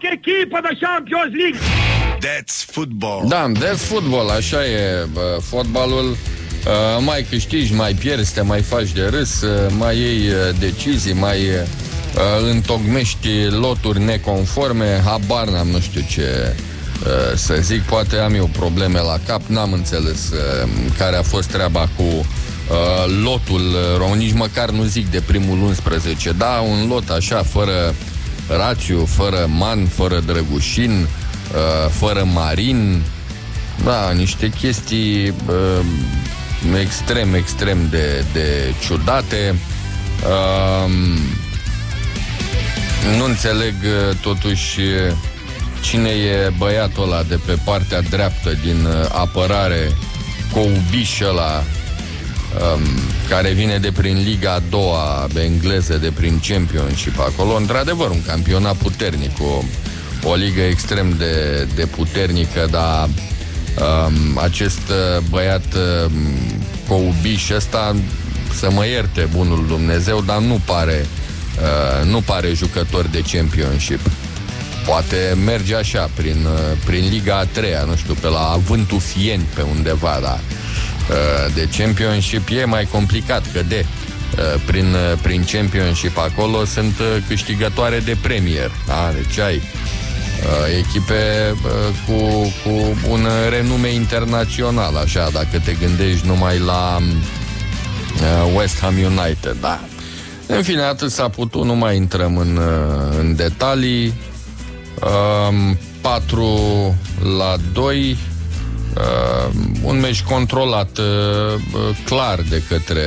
echipă de Champions League. That's football. Da, that's football, așa e fotbalul. Mai câștigi, mai pierzi, te mai faci de râs, mai iei decizii, mai întocmești loturi neconforme. Habar n-am, nu știu ce să zic. Poate am eu probleme la cap. N-am înțeles care a fost treaba cu lotul român. Nici măcar nu zic de primul 11. Da, un lot așa, fără Rațiu, fără Man, fără Drăgușin, fără Marin. Da, niște chestii extrem de ciudate. Nu înțeleg totuși cine e băiatul ăla de pe partea dreaptă din apărare, Coubiș ăla, care vine de prin Liga a doua engleză, de prin Championship acolo. Într-adevăr, un campionat puternic, o ligă extrem de puternică, dar acest băiat Coubiș ăsta, să mă ierte bunul Dumnezeu, dar nu pare jucător de Championship. Poate merge așa prin Liga a treia, nu știu, pe la Avântul Fieni, pe undeva, dar de Championship e mai complicat, că prin Championship acolo sunt câștigătoare de Premier, da? Deci ai echipe cu un renume internațional, așa, dacă te gândești numai la West Ham United, da. În fine, atât s-a putut, nu mai intrăm în detalii. 4-2, un meci controlat clar de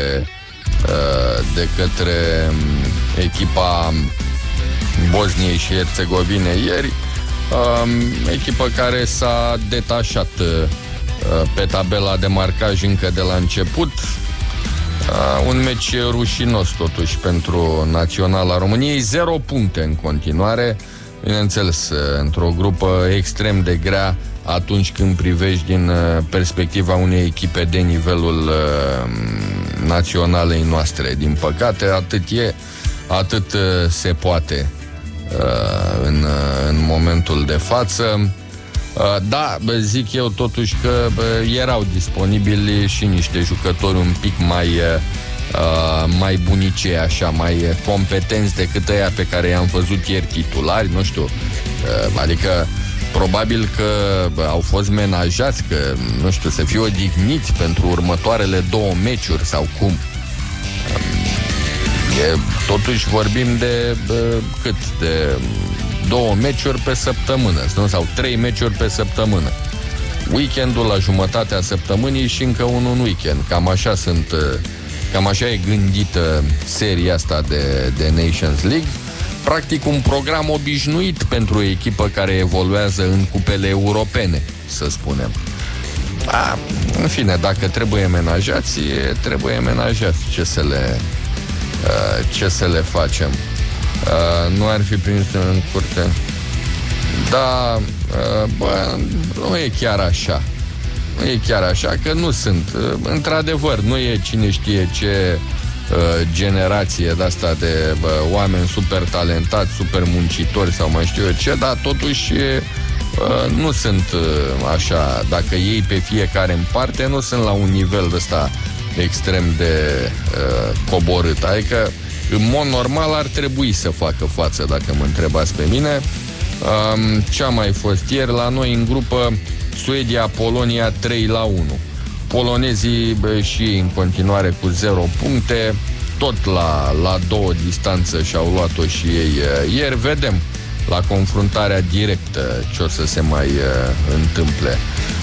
către echipa Bosniei și Herțegovine ieri, echipă care s-a detașat pe tabela de marcaj încă de la început. Un meci rușinos totuși pentru Naționala României, 0 puncte în continuare, bineînțeles, într-o grupă extrem de grea atunci când privești din perspectiva unei echipe de nivelul naționalei noastre. Din păcate, atât se poate în momentul de față. Da, zic eu totuși că erau disponibili și niște jucători un pic mai bunicei, așa, mai competenți decât ăia pe care i-am văzut ieri titulari, nu știu, adică probabil că au fost menajați, că, nu știu, să fie odihniți pentru următoarele 2 meciuri sau cum. Totuși vorbim de cât? De 2 meciuri pe săptămână, sau 3 meciuri pe săptămână. Weekendul la jumătatea săptămânii și încă unul în weekend. Cam așa e gândită seria asta de Nations League. Practic un program obișnuit pentru o echipă care evoluează în cupele europene, să spunem. În fine, dacă trebuie menajați, trebuie menajați. Ce să le facem? Nu ar fi prins în curte. Da, nu e chiar așa. Nu e chiar așa, că nu sunt. Într-adevăr, nu e cine știe ce generație de-asta de oameni super talentați, super muncitori sau mai știu eu ce, dar totuși nu sunt așa, dacă iei pe fiecare în parte, nu sunt la un nivel ăsta extrem de coborât. Adică în mod normal ar trebui să facă față, dacă mă întrebați pe mine. Ce-a mai fost ieri la noi în grupă? Suedia-Polonia 3-1. Polonezii și ei în continuare cu 0 puncte, tot la 2 distanță și-au luat-o și ei ieri. Vedem la confruntarea directă ce o să se mai întâmple.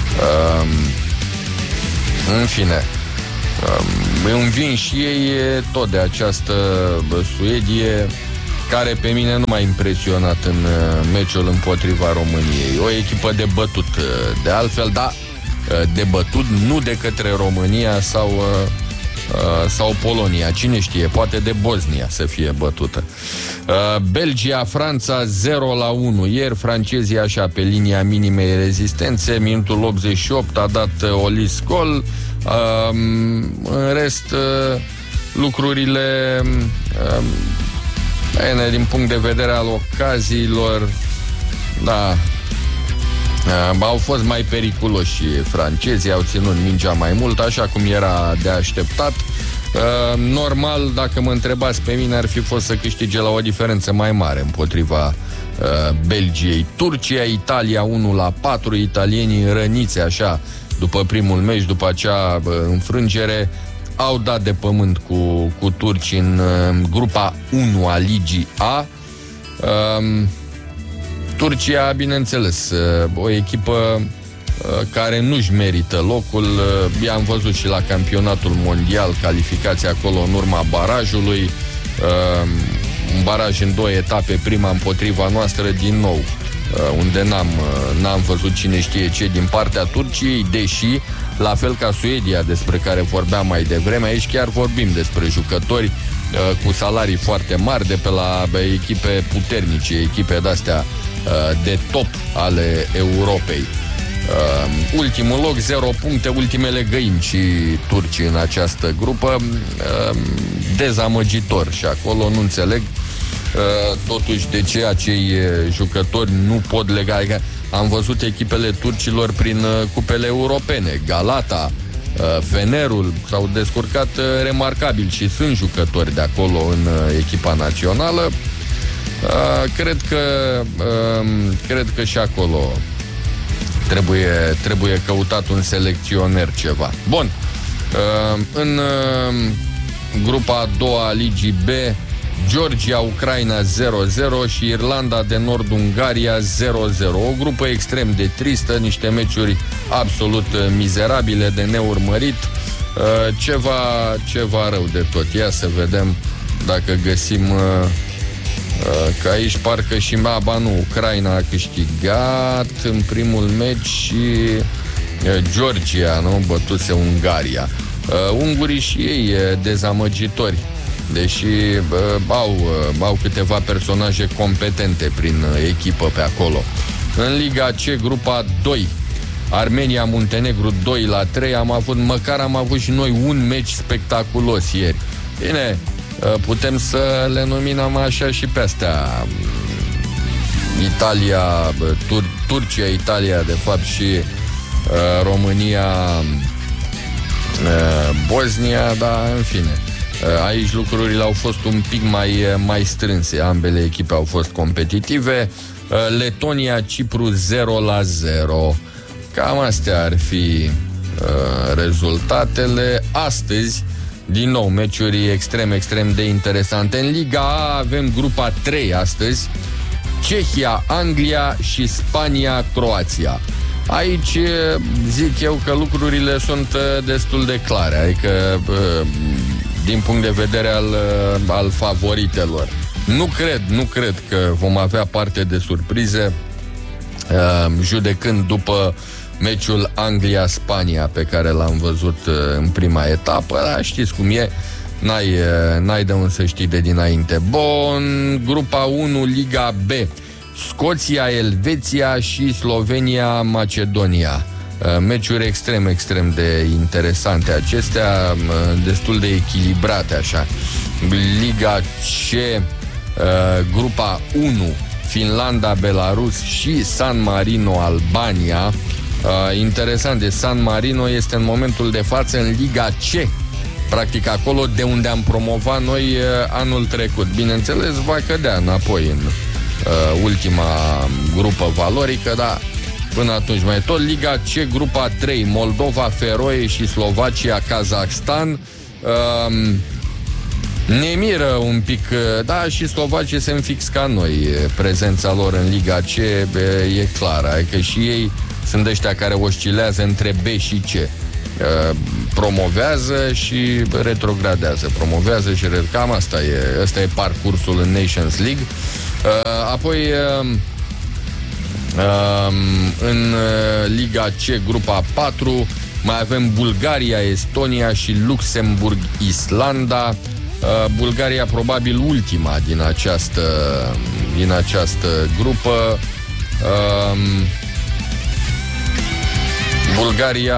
În fine, îmi vin și ei tot de această Suedie, care pe mine nu m-a impresionat în meciul împotriva României. O echipă de bătut, de altfel, dar de bătut nu de către România sau Polonia. Cine știe, poate de Bosnia să fie bătută. Belgia-Franța 0-1. Ieri francezii așa pe linia minimei rezistențe. Minutul 88 a dat Olis gol. În rest, lucrurile din punct de vedere al ocaziilor Da. Au fost mai periculoși francezii, au ținut mingea mai mult, așa cum era de așteptat. Normal, dacă mă întrebați pe mine, ar fi fost să câștige la o diferență mai mare împotriva Belgiei. Turcia, Italia 1-4, italienii răniți așa după primul meci, după acea înfrângere, au dat de pământ cu turci în grupa 1 a Ligii A. Turcia, bineînțeles, o echipă care nu-și merită locul. I-am văzut și la campionatul mondial, calificația acolo în urma barajului. Un baraj în 2 etape, prima împotriva noastră din nou, unde n-am văzut cine știe ce din partea Turciei, deși, la fel ca Suedia, despre care vorbeam mai devreme, aici chiar vorbim despre jucători cu salarii foarte mari, de pe la echipe puternice, echipe de-astea de top ale Europei. Ultimul loc, 0 puncte, ultimele găini și turci în această grupă. Dezamăgitor și acolo nu înțeleg totuși de ce acei jucători nu pot lega. Adică am văzut echipele turcilor prin cupele europene, Galata, Fenerul s-au descurcat remarcabil și sunt jucători de acolo în echipa națională. Cred că și acolo trebuie căutat un selecționer ceva. Bun. În grupa a doua a Ligii B, Georgia, Ucraina 0-0 și Irlanda de Nord, Ungaria 0-0. O grupă extrem de tristă, niște meciuri absolut mizerabile, de neurmărit. Ceva rău de tot. Ia să vedem dacă găsim că aici parcă și Ucraina a câștigat în primul meci și Georgia, nu? Bătuse Ungaria. Ungurii și ei dezamăgitori, deși au câteva personaje competente prin echipă pe acolo. În Liga C, grupa 2, Armenia, Muntenegru 2-3. Am avut și noi un meci spectaculos ieri. Bine, putem să le numinăm așa și pe astea. Italia, Turcia, Italia, de fapt, și România, Bosnia, dar în fine. Aici lucrurile au fost un pic mai strânse. Ambele echipe au fost competitive. Letonia, Cipru 0-0. Cam astea ar fi rezultatele. Astăzi, din nou, meciuri extrem de interesante. În Liga A avem grupa 3 astăzi. Cehia, Anglia și Spania, Croația. Aici zic eu că lucrurile sunt destul de clare. Adică din punct de vedere al favoritelor. Nu cred că vom avea parte de surprize, judecând după meciul Anglia-Spania pe care l-am văzut în prima etapă. Dar știți cum e, n-ai de unde să știi de dinainte. Bun, grupa 1, Liga B. Scoția, Elveția și Slovenia, Macedonia. Meciuri extrem de interesante acestea, destul de echilibrate așa. Liga C, grupa 1, Finlanda, Belarus și San Marino, Albania. Interesant, de San Marino este în momentul de față în Liga C, practic acolo de unde am promovat noi anul trecut. Bineînțeles, va cădea înapoi în ultima grupă valorică, dar până atunci mai tot. Liga C, grupa 3, Moldova, Feroe și Slovacia, Kazakhstan. Ne miră un pic, da, și Slovacii sunt fix ca noi. Prezența lor în Liga C e clară, adică și ei sunt ăștia care oscilează între B și C. Promovează și retrogradează. Promovează și cam asta e parcursul în Nations League. Apoi în Liga C, grupa 4, mai avem Bulgaria, Estonia și Luxemburg, Islanda. Bulgaria probabil ultima din această grupă. Bulgaria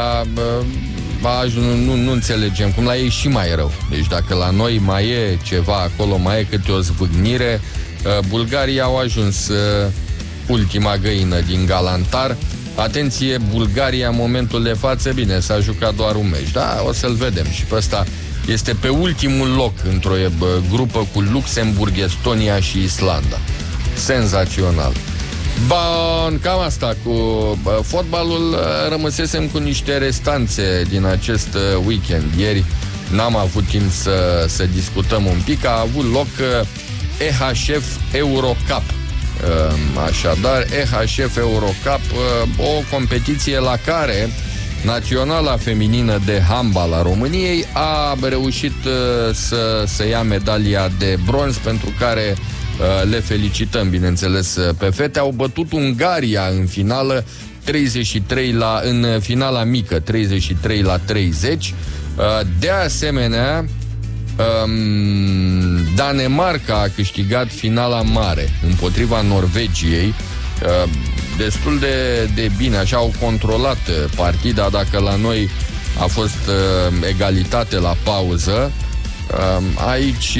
nu înțelegem cum la ei și mai rău. Deci dacă la noi mai e ceva acolo, mai e câte o zvâgnire, Bulgaria au ajuns ultima găină din Galantar. Atenție, Bulgaria în momentul de față, bine, s-a jucat doar un meci, da, o să-l vedem și pe ăsta. Este pe ultimul loc într-o grupă cu Luxemburg, Estonia și Islanda. Senzațional. Bun, cam asta cu fotbalul. Rămăsesem cu niște restanțe din acest weekend. Ieri n-am avut timp să discutăm un pic. A avut loc EHF Eurocup. Așadar, EHF Eurocup, o competiție la care Naționala Feminină de Handbal a României a reușit să ia medalia de bronz, pentru care le felicităm, bineînțeles, pe fete. Au bătut Ungaria în finală, în finala mică, 33-30. De asemenea, Danemarca a câștigat finala mare împotriva Norvegiei, destul de bine, așa au controlat partida. Dacă la noi a fost egalitate la pauză, aici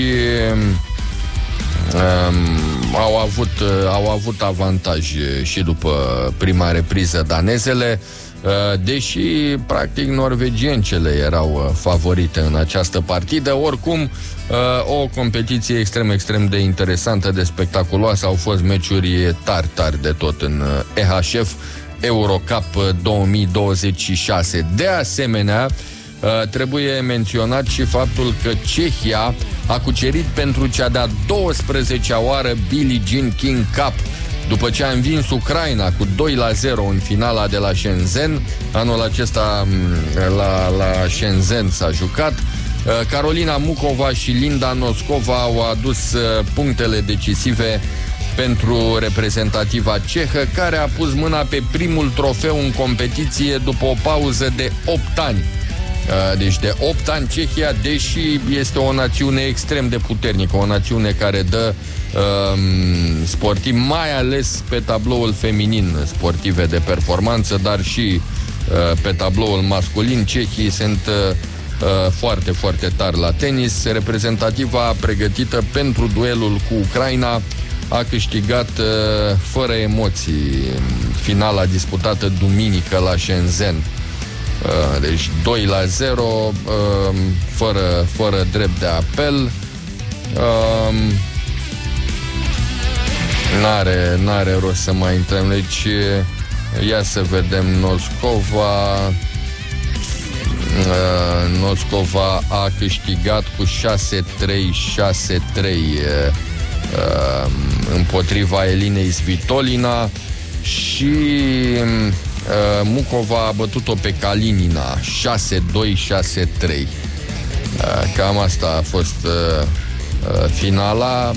au avut avantaj și după prima repriză danezele, deși practic norvegiencele erau favorite în această partidă. Oricum, o competiție extrem de interesantă, de spectaculoasă. Au fost meciuri tari de tot în EHF Eurocup 2026. De asemenea, trebuie menționat și faptul că Cehia a cucerit pentru cea de-a 12-a oară Billie Jean King Cup, după ce a învins Ucraina cu 2-0 în finala de la Shenzhen. Anul acesta la Shenzhen s-a jucat. Carolina Mukova și Linda Noskova au adus punctele decisive pentru reprezentativa cehă, care a pus mâna pe primul trofeu în competiție după o pauză de 8 ani. Deci de 8 ani Cehia, deși este o națiune extrem de puternică, o națiune care dă sportivi, mai ales pe tabloul feminin, sportive de performanță, dar și pe tabloul masculin. Cehii sunt foarte tari la tenis. Reprezentativa pregătită pentru duelul cu Ucraina a câștigat fără emoții finala disputată duminică la Shenzhen. Deci 2-0, fără drept de apel. N-are rost să mai intrăm. Deci ia să vedem. Noskova a câștigat cu 6-3 împotriva Elinei Svitolina și Mukova a bătut-o pe Kalinina 6-2-6-3. Cam asta a fost finala.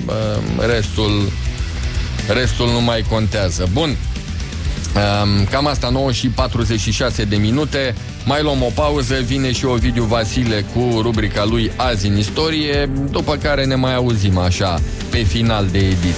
Restul nu mai contează. Bun. Cam asta, 9:46 de minute. Mai luăm o pauză, vine și Ovidiu Vasile cu rubrica lui Azi în Istorie, după care ne mai auzim așa pe final de ediție.